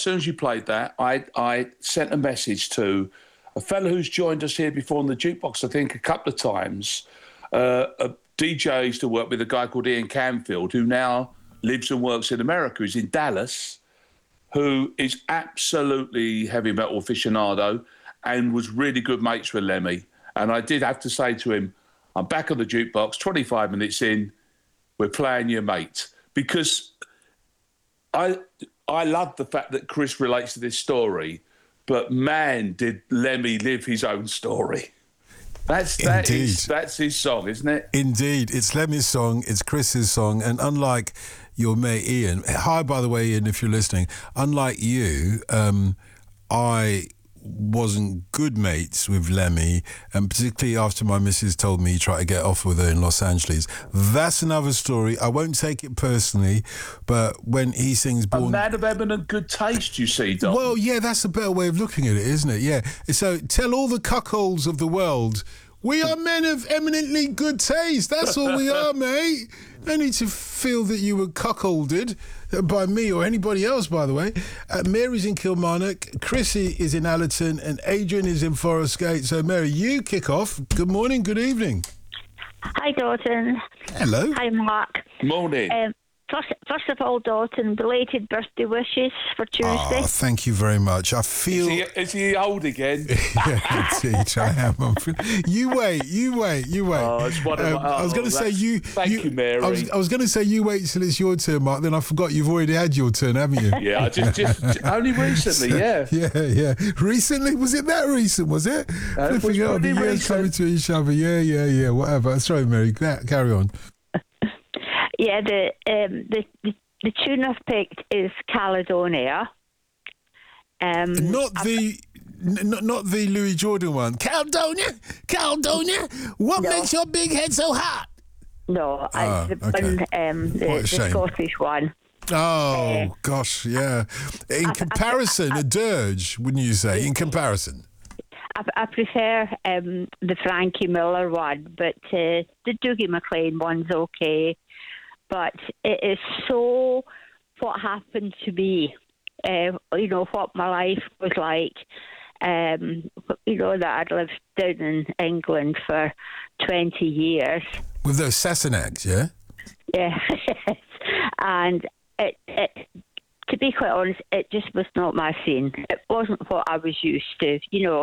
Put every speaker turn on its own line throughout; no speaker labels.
soon as you played that, I sent a message to a fellow who's joined us here before on the jukebox, I think, a couple of times. A DJ I used to work with, a guy called Ian Canfield, who now lives and works in America. He's in Dallas, who is absolutely heavy metal aficionado and was really good mates with Lemmy. And I did have to say to him, I'm back on the jukebox, 25 minutes in, we're playing your mate. Because I love the fact that Chris relates to this story, but man, did Lemmy live his own story. That's his song, isn't it?
Indeed. It's Lemmy's song, it's Chris's song, and unlike your mate Ian, hi by the way Ian if you're listening, unlike you, I wasn't good mates with Lemmy, and particularly after my missus told me he tried to get off with her in Los Angeles. That's another story. I won't take it personally, but when he sings
A man of eminent good taste, you see, Don.
Well, yeah, that's a better way of looking at it, isn't it? Yeah. So tell all the cuckolds of the world, we are men of eminently good taste. That's all we are, mate. No need to feel that you were cuckolded by me or anybody else, by the way. Mary's in Kilmarnock, Chrissy is in Allerton, and Adrian is in Forest Gate. So, Mary, you kick off. Good morning, good evening.
Hi, Dalton.
Hello.
Hi, Mark.
Morning.
First of all, Dalton, belated birthday wishes for Tuesday.
Oh, thank you very much. I feel...
Is he old again?
Yeah, indeed, I am. You wait.
Oh, it's one of my...
I was going to say you...
Thank you, Mary.
I was going to say you wait till it's your turn, Mark, then I forgot you've already had your turn, haven't you?
Yeah, just only recently, yeah.
Yeah. Recently? Was it that recent, was it?
It was
Flipping out, the
pretty
years coming
recent.
to each other. Yeah, whatever. Sorry, Mary, carry on.
Yeah, the tune I've picked is Caledonia.
Not the Louis Jordan one. Caledonia. What makes your big head so hot?
No, it's the Scottish one.
Oh, gosh, yeah. In comparison, a dirge, wouldn't you say? In comparison.
I prefer the Frankie Miller one, but the Dougie MacLean one's okay. But it is so what happened to me, what my life was like, that I'd lived down in England for 20 years.
With those Sassenachs, yeah?
Yeah. And it, to be quite honest, it just was not my scene. It wasn't what I was used to,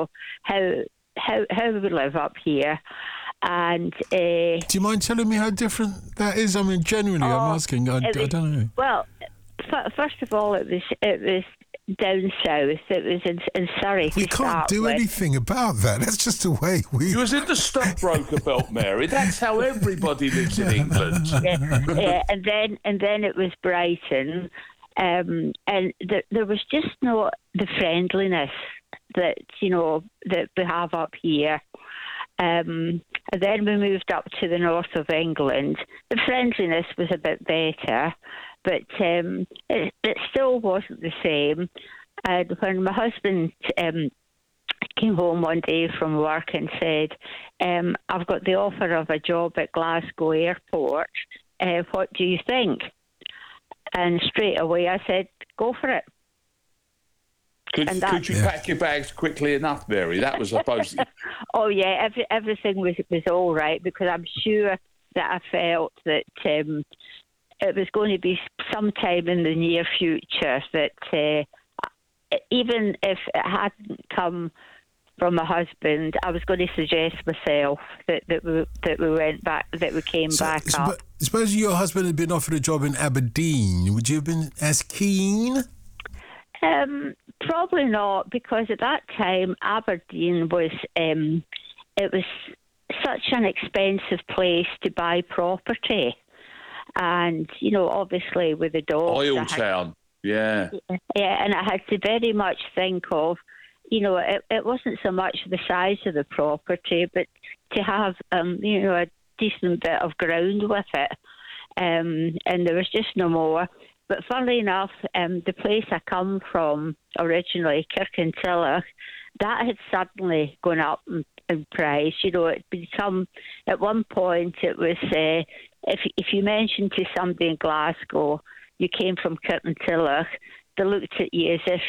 how we live up here. And do
you mind telling me how different that is? I mean, genuinely, I'm asking. I don't know.
Well, first of all, it was down south. It was in Surrey.
We can't do anything about that. That's just the way we...
You was in the stockbroker belt, Mary. That's how everybody lives in England.
Yeah, and then it was Brighton, and there was just not the friendliness that that we have up here. And then we moved up to the north of England. The friendliness was a bit better, but it still wasn't the same. And when my husband came home one day from work and said, I've got the offer of a job at Glasgow Airport, what do you think? And straight away I said, go for it.
Could you pack your bags quickly enough, Mary? That was supposed to...
Oh, yeah, everything was all right, because I'm sure that I felt that it was going to be sometime in the near future that even if it hadn't come from my husband, I was going to suggest myself that we went back, that we came back up.
Suppose your husband had been offered a job in Aberdeen, would you have been as keen?
Probably not, because at that time Aberdeen was it was such an expensive place to buy property, and obviously with the dog,
oil town, yeah,
and I had to very much think of, it wasn't so much the size of the property, but to have a decent bit of ground with it, and there was just no more. But funnily enough, the place I come from originally, Kirkintilloch, that had suddenly gone up in price. It become, at one point, it was, if you mentioned to somebody in Glasgow, you came from Kirkintilloch, they looked at you as if